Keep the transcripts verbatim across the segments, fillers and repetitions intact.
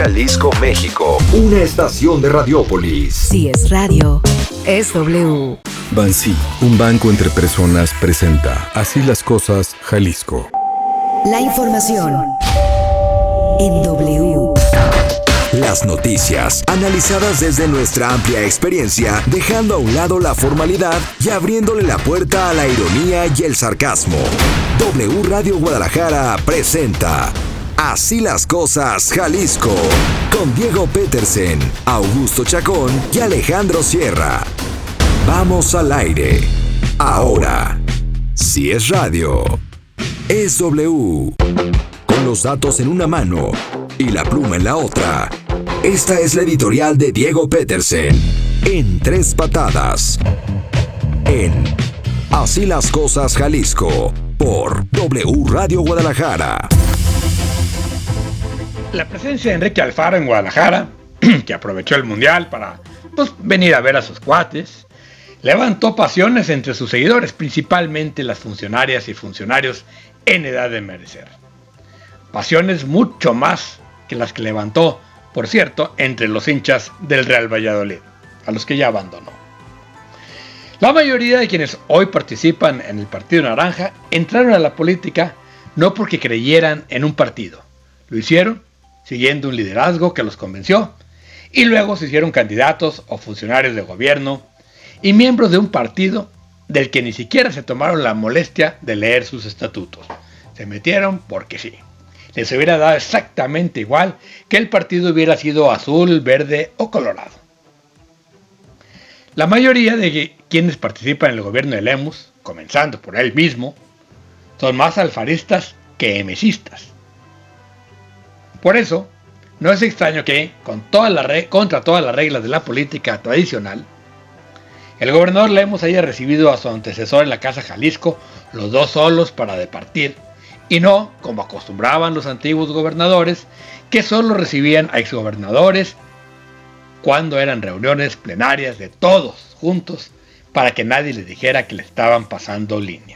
Jalisco, México. Una estación de Radiópolis. Si es radio, es W. Bansi, un banco entre personas, presenta Así las Cosas, Jalisco. La información en W. Las noticias, analizadas desde nuestra amplia experiencia, dejando a un lado la formalidad y abriéndole la puerta a la ironía y el sarcasmo. W Radio Guadalajara presenta Así las Cosas, Jalisco, con Diego Petersen, Augusto Chacón y Alejandro Sierra. Vamos al aire. Ahora, si es radio, es W. Con los datos en una mano y la pluma en la otra. Esta es la editorial de Diego Petersen, en tres patadas. En Así las Cosas, Jalisco, por W Radio Guadalajara. La presencia de Enrique Alfaro en Guadalajara, que aprovechó el Mundial para pues, venir a ver a sus cuates, levantó pasiones entre sus seguidores, principalmente las funcionarias y funcionarios en edad de merecer. Pasiones mucho más que las que levantó, por cierto, entre los hinchas del Real Valladolid, a los que ya abandonó. La mayoría de quienes hoy participan en el Partido Naranja entraron a la política no porque creyeran en un partido. Lo hicieron siguiendo un liderazgo que los convenció y luego se hicieron candidatos o funcionarios de gobierno y miembros de un partido del que ni siquiera se tomaron la molestia de leer sus estatutos. Se metieron porque sí. Les hubiera dado exactamente igual que el partido hubiera sido azul, verde o colorado. La mayoría de quienes participan en el gobierno de Lemus, comenzando por él mismo, son más alfaristas que emesistas. Por eso, no es extraño que, con todas las re- contra todas las reglas de la política tradicional, el gobernador Lemus haya recibido a su antecesor en la Casa Jalisco, los dos solos para departir, y no, como acostumbraban los antiguos gobernadores, que solo recibían a exgobernadores cuando eran reuniones plenarias de todos juntos para que nadie les dijera que le estaban pasando línea.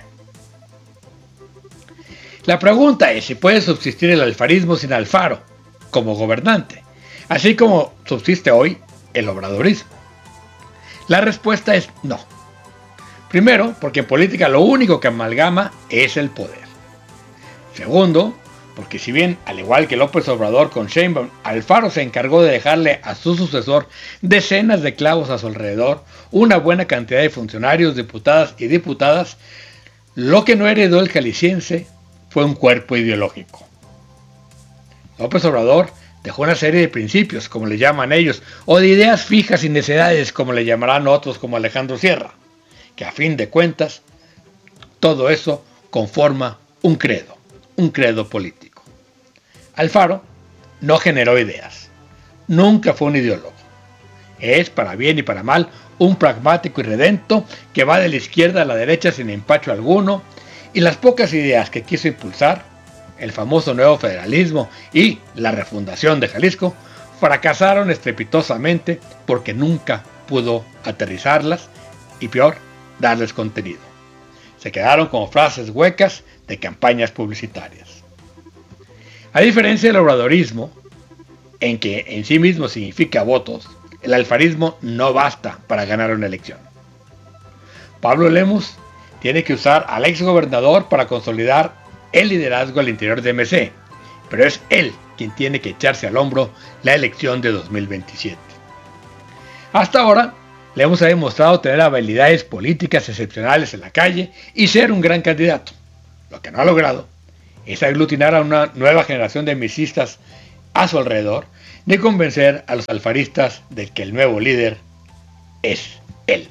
La pregunta es si puede subsistir el alfarismo sin Alfaro como gobernante, así como subsiste hoy el obradorismo. La respuesta es no. Primero, porque en política lo único que amalgama es el poder. Segundo, porque si bien, al igual que López Obrador con Sheinbaum, Alfaro se encargó de dejarle a su sucesor decenas de clavos a su alrededor, una buena cantidad de funcionarios, diputadas y diputadas, lo que no heredó el jalisciense fue un cuerpo ideológico. López Obrador dejó una serie de principios, como le llaman ellos, o de ideas fijas y necedades, como le llamarán otros como Alejandro Sierra, que a fin de cuentas, todo eso conforma un credo. Un credo político. Alfaro no generó ideas, nunca fue un ideólogo. Es, para bien y para mal, un pragmático y redento que va de la izquierda a la derecha sin empacho alguno, y las pocas ideas que quiso impulsar, el famoso nuevo federalismo y la refundación de Jalisco, fracasaron estrepitosamente porque nunca pudo aterrizarlas y, peor, darles contenido. Se quedaron como frases huecas de campañas publicitarias. A diferencia del obradorismo, en que en sí mismo significa votos, el alfarismo no basta para ganar una elección. Pablo Lemus tiene que usar al exgobernador para consolidar el liderazgo al interior de M C, pero es él quien tiene que echarse al hombro la elección de dos mil veintisiete. Hasta ahora, Lemus ha demostrado tener habilidades políticas excepcionales en la calle y ser un gran candidato. Lo que no ha logrado es aglutinar a una nueva generación de mesistas a su alrededor, de convencer a los alfaristas de que el nuevo líder es él.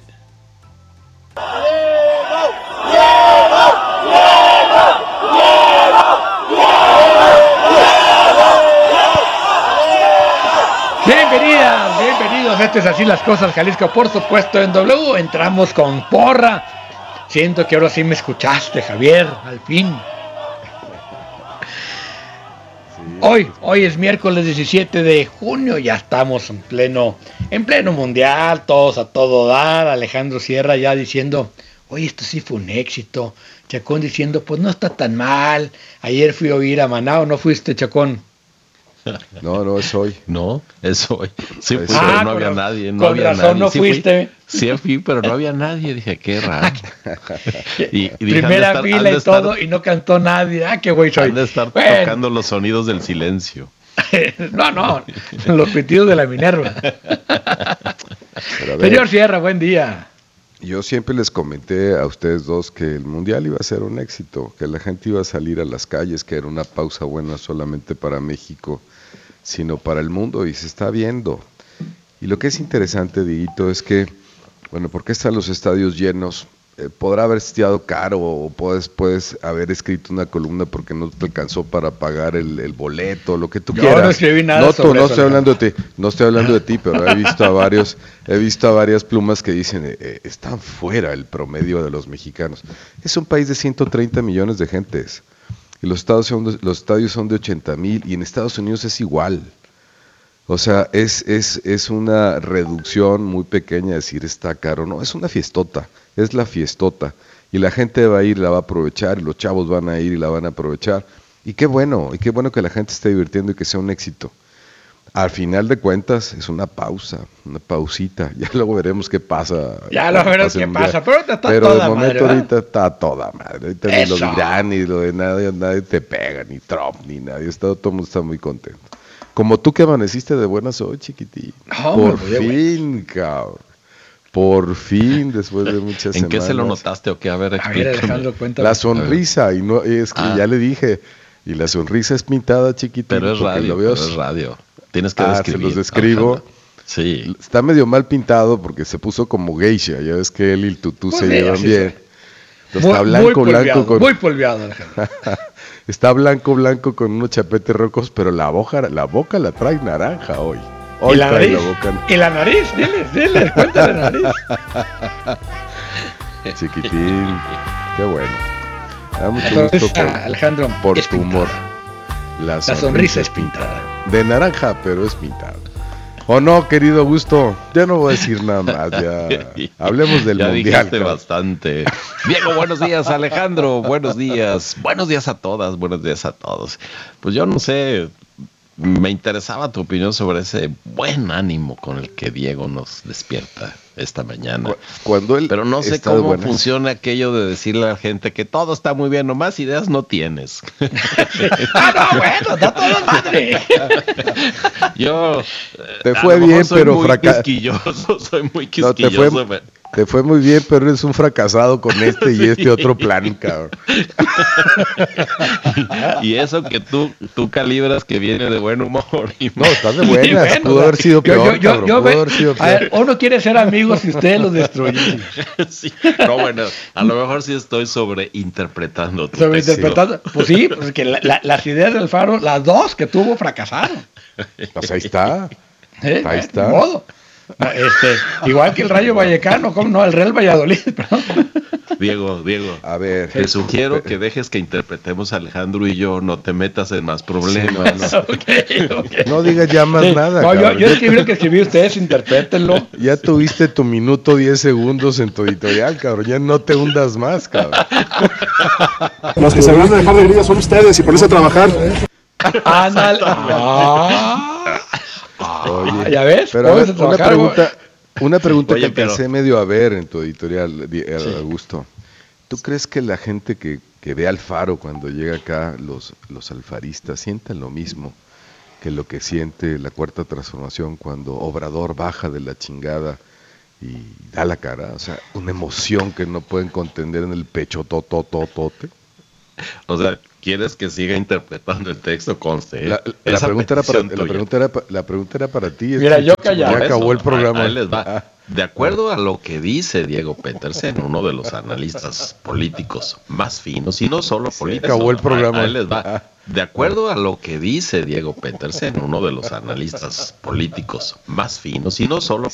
Bienvenidas, bienvenidos, esto es Así las Cosas, Jalisco, por supuesto en W. Entramos con porra. Siento que ahora sí me escuchaste, Javier, al fin. Hoy, hoy es miércoles diecisiete de junio, ya estamos en pleno, en pleno mundial, todos a todo dar. Alejandro Sierra ya diciendo, oye, esto sí fue un éxito. Chacón diciendo, pues no está tan mal. Ayer fui a oír a Maná, ¿o no fuiste, Chacón? No, no, es hoy. No, es hoy. Sí, Es fui, hoy. pero Ah, no había con- nadie. No con había razón nadie. no Sí fui, fuiste. sí fui, pero no había nadie. Dije, qué raro. Y, y dije, han de Primera estar- han fila de y estar- todo, y no cantó nadie. Ah, qué güey soy. Han de estar Bueno, tocando los sonidos del silencio. no, no, los pitidos de la Minerva. Pero a ver, Señor Sierra, buen día. yo siempre les comenté a ustedes dos que el Mundial iba a ser un éxito, que la gente iba a salir a las calles, que era una pausa buena solamente para México, sino para el mundo, y se está viendo. Y lo que es interesante, Dieguito, es que, bueno, ¿por qué están los estadios llenos? Eh, podrá haber estado caro, o puedes, puedes haber escrito una columna porque no te alcanzó para pagar el, el boleto, lo que tú Yo quieras. no escribí nada No, tú, sobre no eso, estoy Alejandro. hablando de ti, no estoy hablando de ti, pero he visto a varios, he visto a varias plumas que dicen, eh, eh, están fuera el promedio de los mexicanos. Es un país de ciento treinta millones de gentes, y los estadios son de, los estadios son de ochenta mil, y en Estados Unidos es igual. O sea, es, es, es una reducción muy pequeña decir está caro. No, es una fiestota, es la fiestota. Y la gente va a ir, la va a aprovechar, y los chavos van a ir y la van a aprovechar. Y qué bueno, y qué bueno que la gente esté divirtiendo y que sea un éxito. Al final de cuentas, es una pausa, una pausita. Ya luego veremos qué pasa. Ya lo cuando veremos pase el qué Mundial. pasa, pero ahorita está Pero toda de momento madre, ¿verdad? ahorita está toda madre. Ahorita ni lo Eso. dirán, ni lo de nadie, nadie te pega, ni Trump, ni nadie. Está, todo el mundo está muy contento. Como tú que amaneciste de buenas hoy, chiquitín. No, Por me voy de fin, cabrón. Por fin, después de muchas ¿En semanas. qué se lo notaste o qué? A ver, A ver, explícame. Alejandro, cuéntame. La sonrisa, y no es que Ah. ya le dije, y la sonrisa es pintada, chiquitín. Pero es porque radio, lo veo- pero es radio. Tienes que Ah, se describir. los describo. Alejandro. Sí. Está medio mal pintado porque se puso como geisha. Ya ves que él y el tutú Pues se sí, llevan así bien. soy. Entonces, está Muy- blanco, muy blanco polveado, con. Muy polveado, Alejandro. Está blanco, blanco con unos chapetes rojos, pero la boca, la boca la trae naranja hoy. Hoy ¿Y la trae nariz? la boca. ¿Y la nariz? Diles, diles, cuéntale la nariz. Chiquitín, qué bueno. Me da mucho La gusto sonrisa, por, Alejandro, por es tu humor. pintada. La sonrisa es pintada. De naranja, pero es pintada. ¿O no, querido Augusto? Ya no voy a decir nada más. Ya. Hablemos del ya mundial. dijiste cabrón. bastante. Diego, buenos días. Alejandro, buenos días. Buenos días a todas, buenos días a todos. Pues yo no sé, me interesaba tu opinión sobre ese buen ánimo con el que Diego nos despierta esta mañana. Cu- Cuando él Pero no sé está de cómo buenas. funciona aquello de decirle a la gente que todo está muy bien, nomás ideas no tienes. Ah, no, bueno, está toda madre. Yo Te eh, a fue lo mejor bien, soy pero muy fraca- quisquilloso, soy muy No, te quisquilloso. fue, pero- te fue muy bien, pero eres un fracasado con este y este otro plan, cabrón. Y eso que tú, tú calibras que viene de buen humor. Y No, estás de Sí, buenas. bueno, Pudo o sea, haber sido yo- peor, yo- yo- cabrón. yo Pudo ve- haber sido A peor. ver, uno quiere ser amigos y ustedes los destruyen. sí, no, bueno, a lo mejor sí estoy sobreinterpretando tu Sobre texto. interpretando. Pues sí, pues que la- la- las ideas del Faro, las dos que tuvo, fracasaron. Pues ahí está. ¿Eh? Ahí Eh, está. ni modo. No, este, igual que el Rayo Vallecano, ¿cómo no? El Real Valladolid, perdón. Diego, Diego. A ver. Te sugiero que dejes que interpretemos a Alejandro y yo, no te metas en más problemas. Sí, no, Ok, ok. No digas ya más Sí, nada, no, yo, cabrón. yo escribí lo que escribí, ustedes interprétenlo. Ya tuviste tu minuto diez segundos en tu editorial, cabrón. Ya no te hundas más, cabrón. Los que se van a dejar de grilla son ustedes y ponerse a trabajar. Ándale. Ah, Oye, ¿ya ves? Pero a ver, Pónganse a una trabajar, pregunta, una pregunta Oye, que pero- alcancé medio a ver en tu editorial, Di- eh, Augusto. ¿Tú crees que la gente que, que ve al Faro cuando llega acá, los, los alfaristas, sientan lo mismo que lo que siente la Cuarta Transformación cuando Obrador baja de la chingada y da la cara? O sea, una emoción que no pueden contener en el pecho, totototote. O sea, ¿quieres que siga interpretando el texto? Conste. ¿eh? La, la Esa pregunta era para, petición la, tuya. pregunta era, pa- la pregunta era para ti. Mira, este, yo chico, callado. Ya Por acabó eso, el programa. ahí les va. De acuerdo a lo que dice Diego Petersen, uno de los analistas políticos más finos, y no solo políticos. acabó el programa. Ahí les va. De acuerdo a lo que dice Diego Petersen, uno de los analistas políticos más finos, y no solo